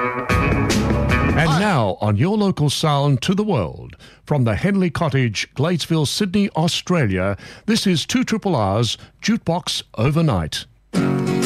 And now, on your local sound to the world, from the Henley Cottage, Gladesville, Sydney, Australia, this is 2RRR's Jukebox Overnight.